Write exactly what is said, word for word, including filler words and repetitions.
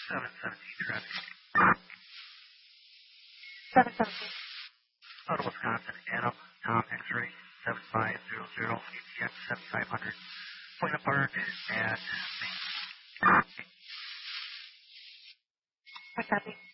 seven seventeen traffic. seven seventeen. Out of Wisconsin, Adam, Tom, X-ray, seven five zero zero, A T X seventy-five hundred. Point of park at Main. I copy.